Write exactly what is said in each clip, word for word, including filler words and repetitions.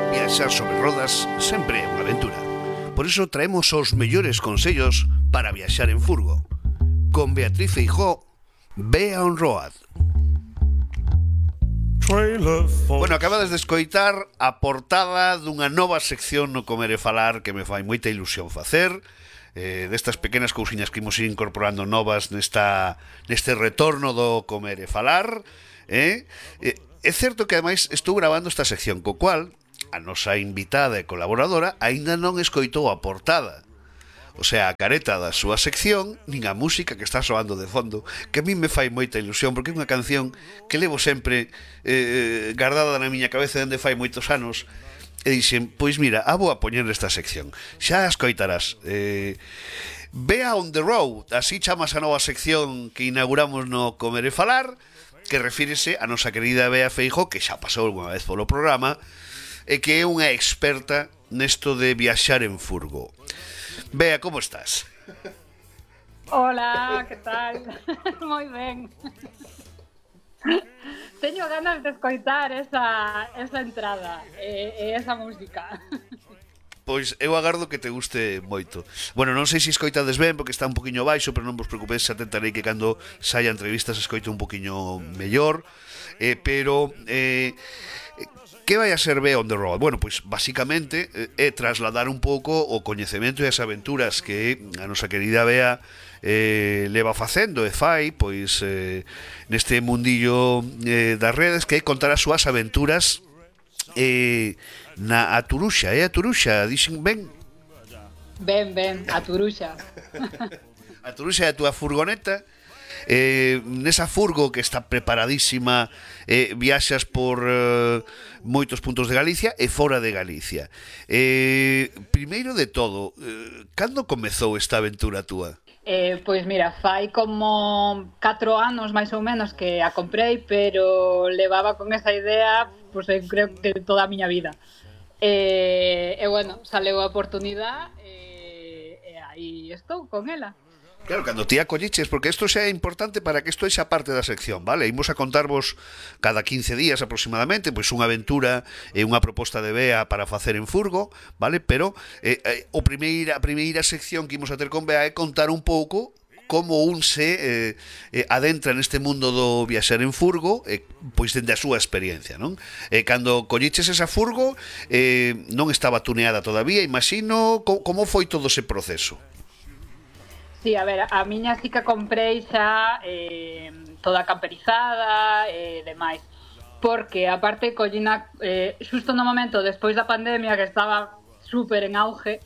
Viaxar sobre rodas sempre é unha aventura. Por iso traemos os mellores consellos para viaxar en furgo. Con Beatriz Feijó, Bea on Road. Bueno, acabades de escoitar a portada dunha nova sección no Comer e Falar que me fai moita ilusión facer, eh, destas pequenas cousiñas que imos ir incorporando novas nesta, neste retorno do Comer e Falar. Eh? Eh, é certo que ademais estou grabando esta sección, co cual a nosa invitada e colaboradora aínda non escoitou a portada, o sea, a careta da súa sección, nin a música que está soando de fondo, que a mí me fai moita ilusión, porque é unha canción que levo sempre eh, guardada na miña cabeza dende fai moitos anos, e dixen, pois mira, a vou a poñer nesta sección, xa a escoitarás. eh, Bea on the Road, así chamas a nova sección que inauguramos no Comer e Falar, que refírese a nosa querida Bea Feijó, que xa pasou unha vez polo programa, e que é unha experta nesto de viaxar en furgo. Bea, como estás? Hola, que tal? Moi ben. Teño ganas de escoitar esa, esa entrada e, e esa música. Pois eu agardo que te guste moito. Bueno, non sei se escoitades ben porque está un poquinho baixo, pero non vos preocupedes, xa tentarei que cando saia entrevistas escoite un poquinho mellor. Eh, pero eh, que vai a ser Bea on the Road? Bueno, pois basicamente é trasladar un pouco o coñecemento e as aventuras que a nosa querida Bea eh, leva facendo e fai pois eh, neste mundillo eh, das redes, que é contar as súas aventuras eh, na Aturuxa, é eh? Aturuxa, dixen ben? Ben, ben, Aturuxa. Aturuxa é a túa furgoneta. Eh, nesa furgo que está preparadísima, eh, viaxas por eh, moitos puntos de Galicia e fora de Galicia. eh, Primeiro de todo, eh, cando comezou esta aventura túa? Eh, pois mira, fai como catro anos máis ou menos que a comprei, pero levaba con esa idea, pois eu creo que toda a miña vida. E, e bueno, saleu a oportunidade e, e aí estou con ela. Claro, cando ti acolliches, porque isto xa é importante para que isto é xa parte da sección, vale? Imos a contarvos cada quince días aproximadamente, pois unha aventura e unha proposta de Bea para facer en furgo, vale? Pero eh, eh, o primeira, a primeira sección que imos a ter con Bea é contar un pouco como un se eh, eh, adentra neste mundo do viaxar en furgo, eh, pois dende a súa experiencia, non? Eh, cando colliches esa furgo, eh, non estaba tuneada todavía, imagino, co, como foi todo ese proceso? Sí, a ver, a miña sí que comprei xa eh, toda camperizada e eh, demais, porque aparte collina eh, xusto no momento despois da pandemia que estaba super en auge,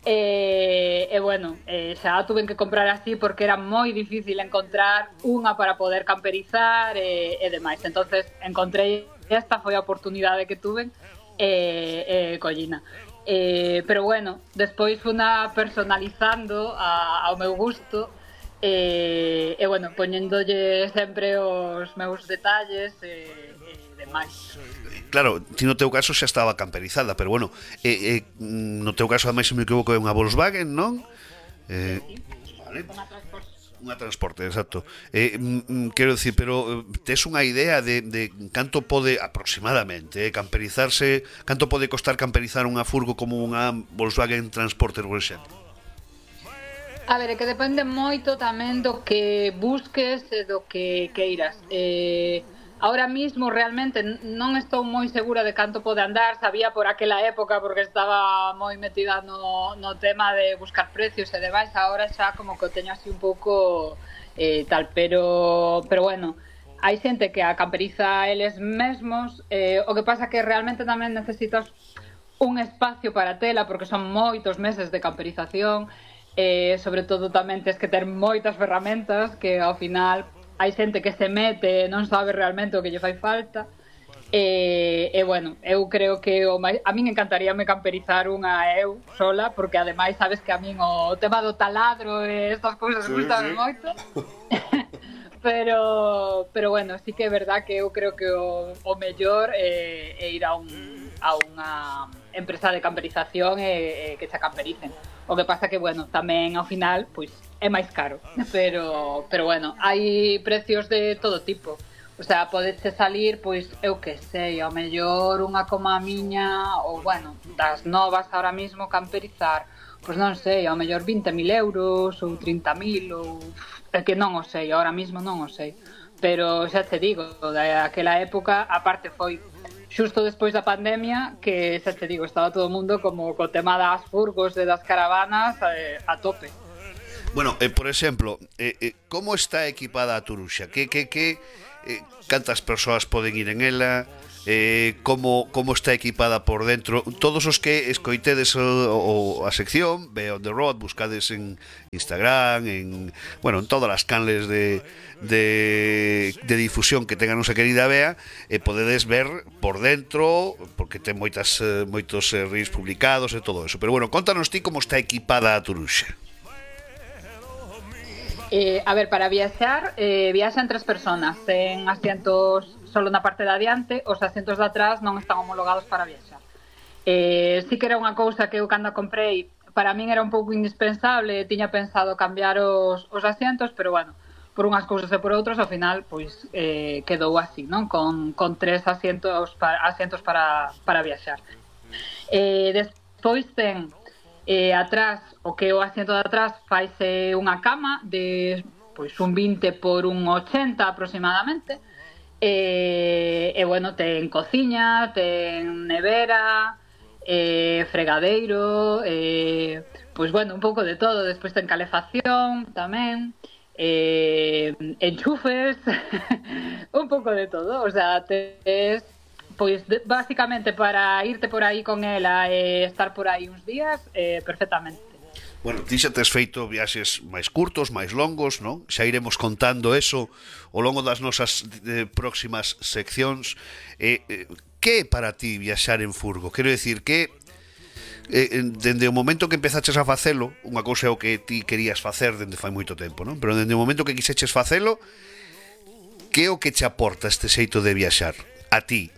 e eh, eh, bueno, eh, xa a tuven que comprar así porque era moi difícil encontrar unha para poder camperizar e eh, eh, demais. Entonces encontrei esta, foi a oportunidade que tuven e eh, eh, collina. Eh, pero bueno, despois funa personalizando a, ao meu gusto e, e bueno, poñéndolle sempre os meus detalles e, e demais. Claro, ti no teu caso xa estaba camperizada, pero bueno, eh, eh, no teu caso, ademais, se me equivoco, é unha Volkswagen, non? Eh, sí, sí. Vale. Unha transporte. Unha transporte, exacto. Eh, mm, quero dicir, pero tes unha idea de, de canto pode aproximadamente eh, camperizarse, canto pode costar camperizar unha furgo como unha Volkswagen Transporter, por exemplo? A ver, é que depende moito tamén do que busques e do que queiras. Eh, ahora mismo realmente non estou moi segura de canto pode andar, sabía por aquela época porque estaba moi metida no, no tema de buscar precios e demais, agora xa como que o teño así un pouco eh, tal, pero, pero bueno, hai xente que a camperiza eles mesmos, eh, o que pasa que realmente tamén necesitas un espacio para tela porque son moitos meses de camperización, e sobre todo tamén tens que ter moitas ferramentas que ao final hai xente que se mete e non sabe realmente o que lle fai falta e, e bueno, eu creo que o máis, a min encantaríame camperizar unha eu sola, porque ademais sabes que a min o tema do taladro e estas cousas sí, gustan sí. moito pero pero bueno, sí que é verdad que eu creo que o, o mellor é, é ir a, un, a unha empresa de camperización e, e que se campericen. O que pasa que, bueno, tamén ao final, pois, é máis caro, pero, pero bueno, hai precios de todo tipo. O sea, podeche salir, pois, eu que sei, ao mellor unha coma a miña, ou, bueno, das novas ahora mismo camperizar, pois non sei, ao mellor vinte mil euros, ou trinta mil, ou... É que non o sei, ahora mismo non o sei. Pero xa te digo, daquela época, aparte foi xusto despois da pandemia, que xa te digo, estaba todo o mundo como co tema das furgos e das caravanas eh, a tope. Bueno, eh, por exemplo, eh, eh, como está equipada a Turuxa? Que, que, que, eh, cantas persoas poden ir en ela? Eh, como, como está equipada por dentro? Todos os que escoitedes o, o, a sección Be on the Road, buscades en Instagram, en, bueno, en todas as canles de, de, de difusión que tenga nosa querida Bea, e eh, podedes ver por dentro, porque ten moitas, eh, moitos eh, reels publicados e todo eso. Pero bueno, contanos ti como está equipada a Turuxa. Eh, a ver, para viaxar, eh, viaxan tres personas. Ten asientos solo na parte de adiante, os asientos de atrás non están homologados para viaxar. Eh, sí que era unha cousa que eu cando comprei, para min era un pouco indispensable, tiña pensado cambiar os, os asientos, pero bueno, por unhas cousas e por outras, ao final, pois, eh, quedou así, non? Con, con tres asientos para, asientos para, para viaxar. Eh, despois ten eh, atrás, o que o asiento de atrás faise unha cama de pois un vinte por un ochenta aproximadamente. E, e bueno, ten cociña, ten nevera, eh, fregadeiro, eh, pois bueno, un pouco de todo. Despois ten calefacción tamén, eh, enchufes, un pouco de todo. O sea, tes, pois de, básicamente para irte por aí con ela e estar por aí uns días, eh, perfectamente. Bueno, ti xa tes feito viaxes máis curtos, máis longos, non? Xa iremos contando eso ao longo das nosas eh, próximas seccións. Eh, eh, que é para ti viaxar en furgo? Quero dicir que eh, dende o momento que empezaches a facelo, unha cousa é o que ti querías facer dende fai moito tempo, non? Pero dende o momento que quixeches facelo, que é o que che aporta este xeito de viaxar a ti?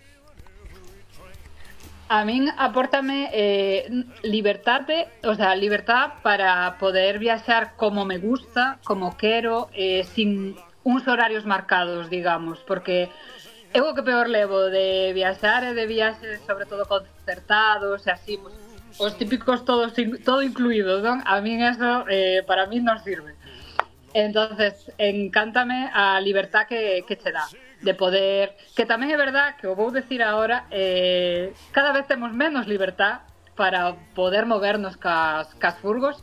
A min apórtame eh, libertade, o sea, libertad para poder viaxar como me gusta, como quero, eh, sin uns horarios marcados, digamos, porque eu o que peor levo de viaxar e de viaxes, sobre todo concertados e así, pues, os típicos todos, todo incluído, non? A min eso, eh, para min non sirve. Entonces, encántame a libertad que, que che dá, de poder, que tamén é verdad que o vou decir agora, eh, cada vez temos menos libertad para poder movernos cas, cas furgos,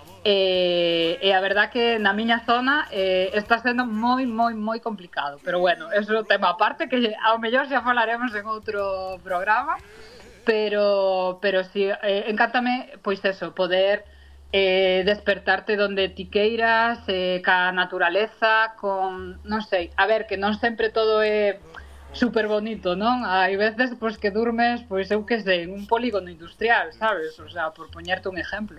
eh, e a verdad que na miña zona eh, está sendo moi, moi, moi complicado, pero bueno, eso é un tema aparte que ao mellor xa falaremos en outro programa, pero, pero si, eh, encántame, pois eso, poder eh, despertarte donde ti queiras, eh, ca naturaleza, con, non sei, a ver, que non sempre todo é super bonito, non? Hai veces pois que durmes, pois eu que sei, en un polígono industrial, sabes? O sea, por poñerte un exemplo.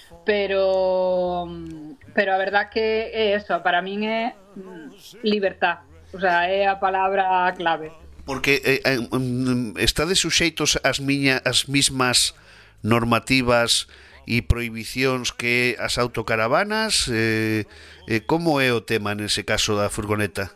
Pero pero a verdad que é eso, para min é libertad. O sea, é a palabra clave. Porque eh, eh, estades suxeitos ás miña as mismas normativas e prohibicións que as autocaravanas, eh, eh, como é o tema nese caso da furgoneta?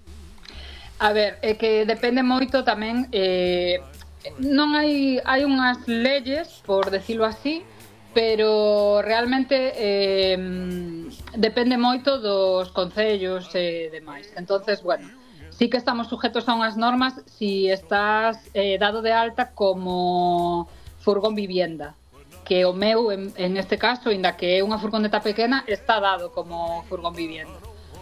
A ver, é que depende moito tamén, eh, non hai hai unhas leyes, por decirlo así, pero realmente eh, depende moito dos concellos e demais. Entonces, bueno, sí que estamos sujetos a unhas normas si estás eh, dado de alta como furgón vivienda, que o meu, en, en este caso, ainda que é unha furgoneta pequena, está dado como furgón vivienda.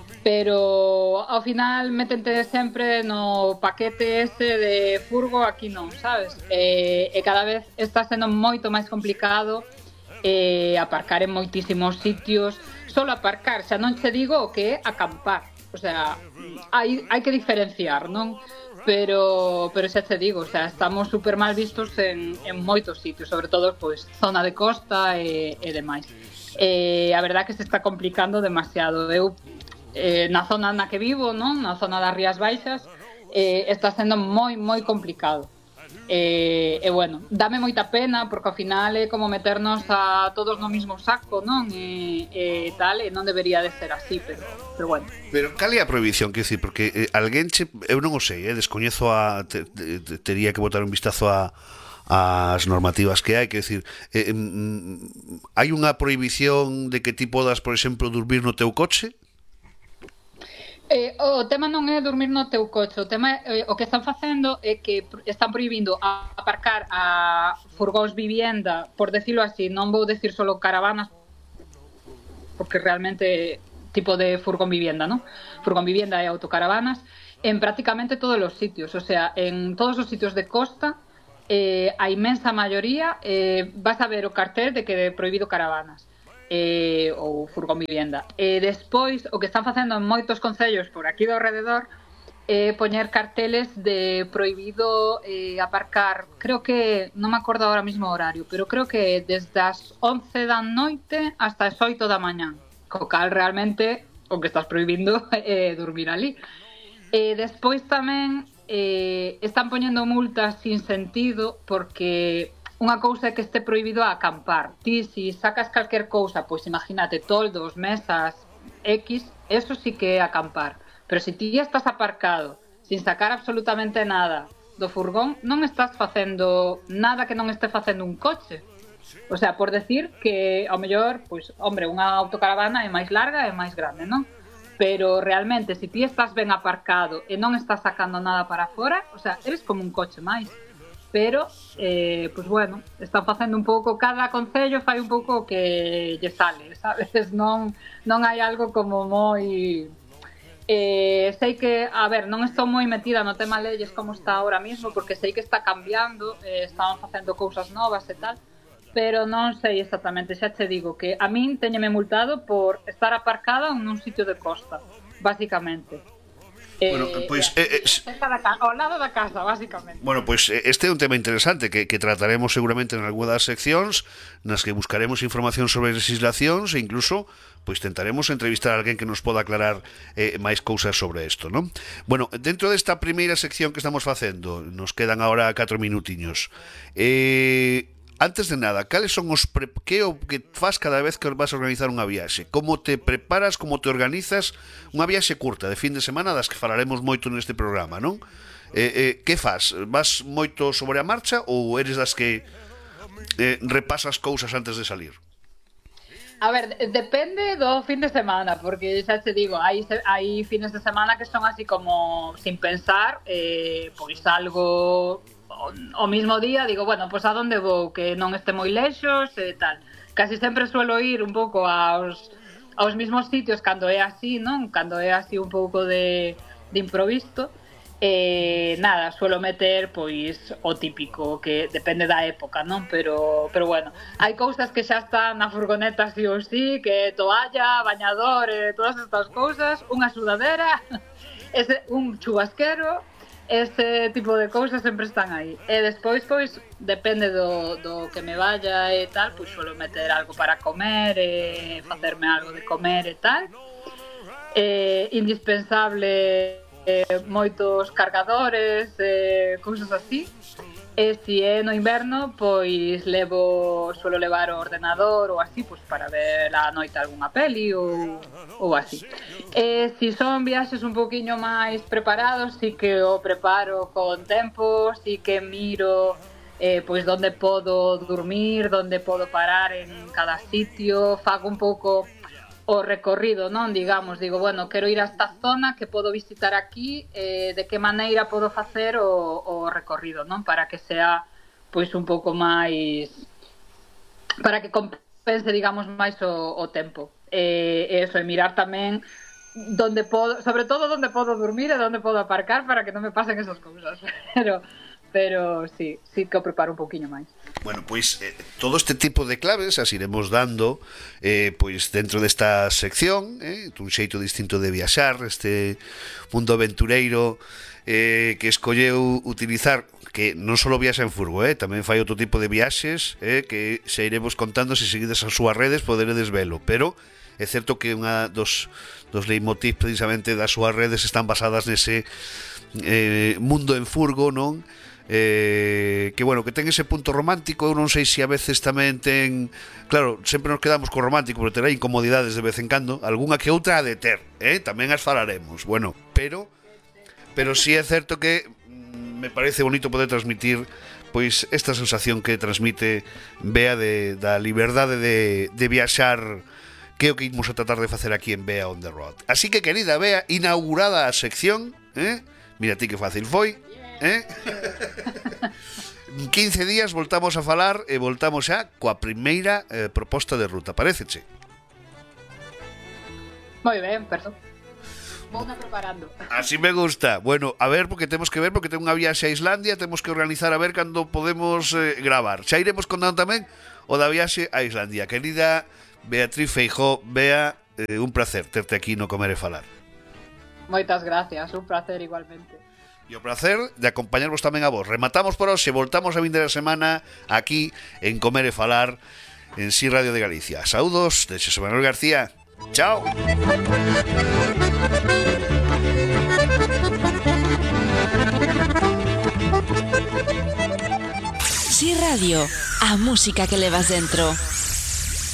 Pero ao final metente sempre no paquete ese de furgo, aquí non, sabes? E, e cada vez está sendo moito máis complicado eh, aparcar en moitísimos sitios. Solo aparcar, xa non che digo o que é acampar. O sea, hai, hai que diferenciar, non? Pero, pero xa te digo, o sea, estamos super mal vistos en, en moitos sitios, sobre todo, pois, zona de costa e, e demais. E a verdad que se está complicando demasiado. Eu, eh, na zona na que vivo, non? Na zona das Rías Baixas, eh, está sendo moi, moi complicado. E, e bueno, dame moita pena porque ao final é como meternos a todos no mismo saco, non? E, e tal, e non debería de ser así, pero, pero bueno. Pero cal é a prohibición, que dicir, porque eh, alguén che, eu non o sei, eh, descoñezo a te, te, te, tería que botar un vistazo a as normativas que hai, que dicir, eh, mm, hai unha prohibición de que ti podas, por exemplo, dormir no teu coche? Eh, o tema non é dormir no teu coche, o tema é, eh, o que están facendo é que están prohibindo a aparcar a furgóns vivienda, por decirlo así, non vou decir solo caravanas, porque realmente tipo de furgón vivienda, ¿no? Furgón vivienda e autocaravanas, en prácticamente todos os sitios, o sea, en todos os sitios de costa, eh, a inmensa maioría, eh, vas a ver o cartel de que é prohibido caravanas. Eh, ou furgón vivienda. E despois, o que están facendo en moitos concellos por aquí do alrededor é eh, poñer carteles de prohibido eh, aparcar, creo que, non me acordo ahora mismo o horario, pero creo que desde as once da noite hasta as oito da mañán, co cal realmente o que estás prohibindo é eh, dormir ali. E despois tamén eh, están poñendo multas sin sentido porque unha cousa é que este prohibido a acampar. Ti, si sacas calquer cousa, pois imagínate, toldos, mesas, X, eso sí que é acampar. Pero se ti estás aparcado, sin sacar absolutamente nada do furgón, non estás facendo nada que non este facendo un coche. O sea, por decir que, ao mellor, pois, hombre, unha autocaravana é máis larga e máis grande, non? Pero realmente, se ti estás ben aparcado e non estás sacando nada para fora, o sea, eres como un coche máis. Pero, eh, pues bueno, están facendo un pouco, cada concello fai un pouco que lle sale, sabes? Non, non hai algo como moi... Eh, sei que, a ver, non estou moi metida no tema leyes como está ahora mismo, porque sei que está cambiando, eh, estaban facendo cousas novas e tal, pero non sei exactamente, xa te digo que a min teñeme multado por estar aparcada nun sitio de costa, basicamente. Bueno, pois eh, eh, ao lado da casa, basicamente. Bueno, pois pues, este é un tema interesante que, que trataremos seguramente en algunha das seccións nas que buscaremos información sobre legislacións e incluso pois tentaremos entrevistar a alguén que nos poda aclarar eh, máis cousas sobre isto, non? Bueno, dentro desta primeira sección que estamos facendo, nos quedan agora catro minutiños. Eh Antes de nada, cales son os pre... que o que faz cada vez que vas a organizar unha viaxe? Como te preparas, como te organizas unha viaxe curta de fin de semana das que falaremos moito neste programa, non? Eh, eh, que faz? Vas moito sobre a marcha ou eres das que eh, repasas cousas antes de salir? A ver, depende do fin de semana, porque xa te digo, hai, hai fines de semana que son así como sin pensar, eh, pois algo... o mismo día digo, bueno, pois pues a donde vou, que non este moi lexos e tal. Casi sempre suelo ir un pouco aos, aos mismos sitios cando é así, non? Cando é así un pouco de, de improvisto. E nada, suelo meter pois o típico, que depende da época, non? Pero, pero bueno, hai cousas que xa están na furgoneta sí ou sí, que toalla, bañador e todas estas cousas, unha sudadera, ese, un chubasquero. Ese tipo de cousas sempre están aí. E despois, pois, depende do, do que me vaya e tal, pois suelo meter algo para comer e facerme algo de comer e tal. Eh, indispensable eh, moitos cargadores e eh, cousas así. E se é no inverno, pois levo, suelo levar o ordenador ou así, pois para ver a noite algunha peli ou, ou así. E se son viaxes un poquinho máis preparados, sí que o preparo con tempo, sí que miro eh, pois onde podo dormir, onde podo parar en cada sitio, fago un pouco o recorrido, non? Digamos, digo, bueno, quero ir a esta zona que podo visitar aquí, eh, de que maneira podo facer o, o recorrido, non? Para que sea, pois, un pouco máis... para que compense, digamos, máis o, o tempo. E eh, eso, e mirar tamén donde podo, sobre todo donde podo dormir e donde podo aparcar para que non me pasen esas cousas. Pero... pero sí, sí que o preparo un poquinho máis. Bueno, pois eh, todo este tipo de claves as iremos dando eh, pois dentro desta sección, eh, un xeito distinto de viaxar, este mundo aventureiro eh, que escolleu utilizar, que non só viaxa en furgo, eh, tamén fai outro tipo de viaxes eh, que se iremos contando, se seguides as súas redes poderedes velo, pero é certo que unha dos, dos leitmotiv precisamente das súas redes están basadas nese eh, mundo en furgo, non? eh, que bueno, que ten ese punto romántico. Eu non sei se a veces tamén ten, claro, sempre nos quedamos co romántico, pero terá incomodidades de vez en cando, algunha que outra a de ter, eh? Tamén as falaremos, bueno, pero pero si sí é certo que mm, me parece bonito poder transmitir pois esta sensación que transmite Bea de, da liberdade de, de viaxar, que é o que imos a tratar de facer aquí en Bea on the Road. Así que, querida Bea, inaugurada a sección, eh? Mira ti que fácil foi, eh? En quince días voltamos a falar e voltamos xa coa primeira eh, proposta de ruta, paréceche? Moi ben, perdón. Vou na preparando. Así me gusta. Bueno, a ver, porque temos que ver, porque ten unha viaxe a Islandia, temos que organizar a ver cando podemos eh, gravar. Xa iremos contando tamén o da viaxe a Islandia. Querida Beatriz Feijóo, Bea, eh, un placer terte aquí no Comer e Falar. Moitas gracias, un placer igualmente. E o placer de acompañarvos tamén a vos. Rematamos por hoxe, voltamos a vindeira semana aquí en Comer e Falar en Si Radio de Galicia. Saúdos de Xosé Manuel García. Chao. Si Radio, a música que levas dentro.